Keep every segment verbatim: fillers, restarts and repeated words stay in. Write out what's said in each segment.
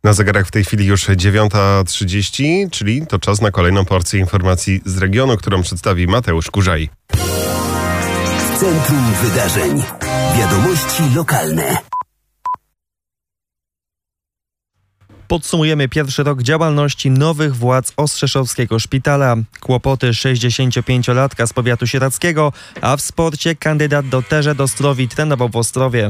Na zegarach w tej chwili już dziewiąta trzydzieści, czyli to czas na kolejną porcję informacji z regionu, którą przedstawi Mateusz Kurzaj. W centrum wydarzeń. Wiadomości lokalne. Podsumujemy pierwszy rok działalności nowych władz Ostrzeszowskiego Szpitala. Kłopoty sześćdziesięciopięciolatka z powiatu sieradzkiego, a w sporcie kandydat do Terze Dostrowi trenował w Ostrowie.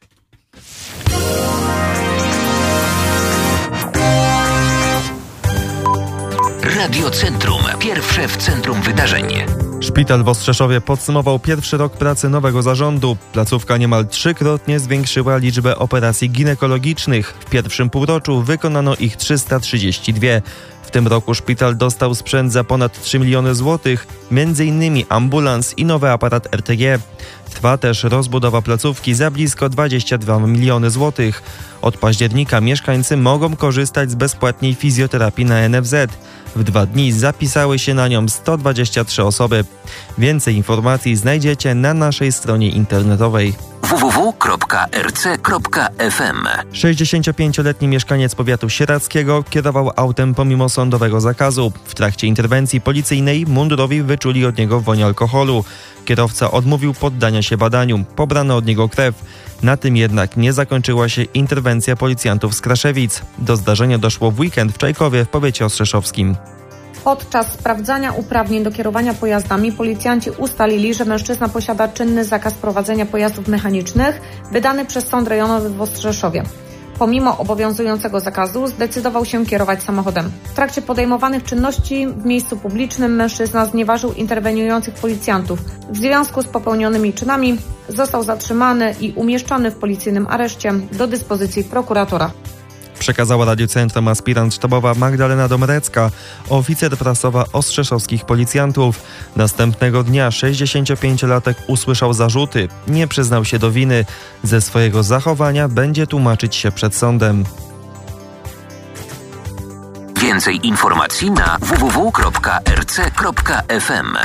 Radio Centrum. Pierwsze w centrum wydarzeń. Szpital w Ostrzeszowie podsumował pierwszy rok pracy nowego zarządu. Placówka niemal trzykrotnie zwiększyła liczbę operacji ginekologicznych. W pierwszym półroczu wykonano ich trzysta trzydzieści dwa. W tym roku szpital dostał sprzęt za ponad trzy miliony złotych, między innymi ambulans i nowy aparat R T G. Trwa też rozbudowa placówki za blisko dwadzieścia dwa miliony złotych. Od października mieszkańcy mogą korzystać z bezpłatnej fizjoterapii na N F Z. W dwa dni zapisały się na nią sto dwadzieścia trzy osoby. Więcej informacji znajdziecie na naszej stronie internetowej. w w w kropka r c kropka f m. sześćdziesięciopięcioletni mieszkaniec powiatu sieradzkiego kierował autem pomimo sądowego zakazu. W trakcie interwencji policyjnej mundurowi wyczuli od niego woń alkoholu. Kierowca odmówił poddania się badaniu. Pobrano od niego krew. Na tym jednak nie zakończyła się interwencja policjantów z Kraszewic. Do zdarzenia doszło w weekend w Czajkowie w powiecie ostrzeszowskim. Podczas sprawdzania uprawnień do kierowania pojazdami policjanci ustalili, że mężczyzna posiada czynny zakaz prowadzenia pojazdów mechanicznych wydany przez Sąd Rejonowy w Ostrzeszowie. Pomimo obowiązującego zakazu zdecydował się kierować samochodem. W trakcie podejmowanych czynności w miejscu publicznym mężczyzna znieważył interweniujących policjantów. W związku z popełnionymi czynami został zatrzymany i umieszczony w policyjnym areszcie do dyspozycji prokuratora. Przekazała Radiu Centrum aspirant sztabowa Magdalena Domrecka, oficer prasowa ostrzeszowskich policjantów. Następnego dnia sześćdziesięciopięciolatek usłyszał zarzuty. Nie przyznał się do winy. Ze swojego zachowania będzie tłumaczyć się przed sądem. Więcej informacji na w w w kropka r c kropka f m.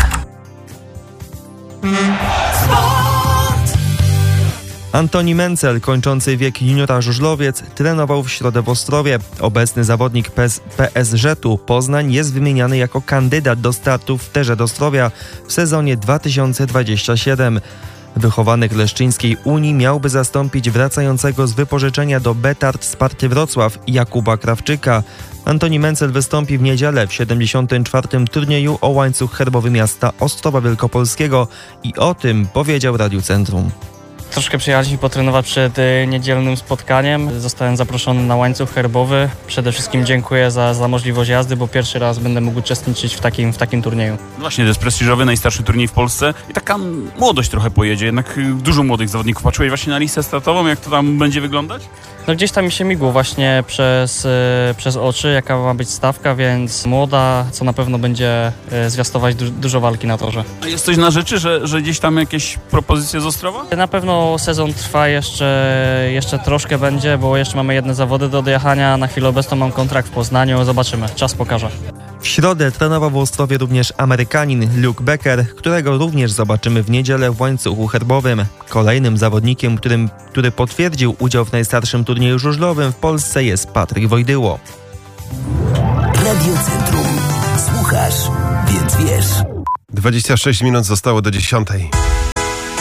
Antoni Mencel, kończący wiek juniora żużlowiec, trenował w środę w Ostrowie. Obecny zawodnik P S Żetu Poznań jest wymieniany jako kandydat do startu w Terze Dostrowia w sezonie dwa tysiące dwudziestym siódmym. Wychowanek Leszczyńskiej Unii miałby zastąpić wracającego z wypożyczenia do Betart Sparty Wrocław Jakuba Krawczyka. Antoni Mencel wystąpi w niedzielę w siedemdziesiątym czwartym turnieju o łańcuch herbowy miasta Ostrowa Wielkopolskiego i o tym powiedział Radiu Centrum. Troszkę przyjechaliśmy potrenować przed niedzielnym spotkaniem. Zostałem zaproszony na łańcuch herbowy. Przede wszystkim dziękuję za, za możliwość jazdy, bo pierwszy raz będę mógł uczestniczyć w takim, w takim turnieju. No właśnie, to jest prestiżowy, najstarszy turniej w Polsce i taka młodość trochę pojedzie, jednak dużo młodych zawodników. Patrzyłeś właśnie na listę startową, jak to tam będzie wyglądać? No gdzieś tam mi się migło właśnie przez, e, przez oczy, jaka ma być stawka, więc młoda, co na pewno będzie e, zwiastować du- dużo walki na torze. A jest coś na rzeczy, że, że gdzieś tam jakieś propozycje z Ostrowa? Na pewno sezon trwa jeszcze, jeszcze troszkę będzie, bo jeszcze mamy jedne zawody do dojechania. Na chwilę obecną mam kontrakt w Poznaniu, zobaczymy, czas pokaże. W środę trenował w Ostrowie również Amerykanin Luke Becker, którego również zobaczymy w niedzielę w łańcuchu herbowym. Kolejnym zawodnikiem, którym, który potwierdził udział w najstarszym turnieju żużlowym w Polsce jest Patryk Wojdyło. Radio Centrum. Słuchasz, więc wiesz. dwadzieścia sześć minut zostało do dziesiątej.